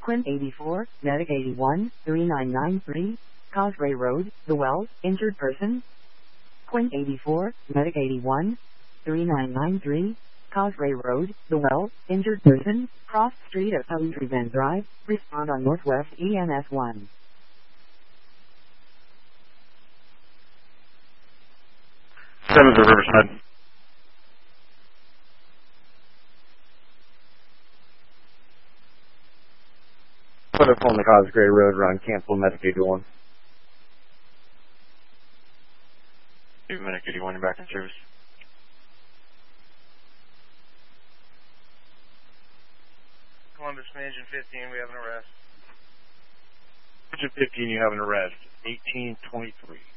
Quint 84, Medic 81, 3993, Causeway Road, The Well, injured person. Quint 84, Medic 81, 3993, Causeway Road, The Well, injured person, cross street at Pelletry Van Drive, respond on Northwest ENS 1. Seven's the Riverside. Put up on the Causeway Road run, cancel Medic 81. Medic 81, you're back in service. Columbus, Engine 15, we have an arrest. Engine 15, you have an arrest. 1823.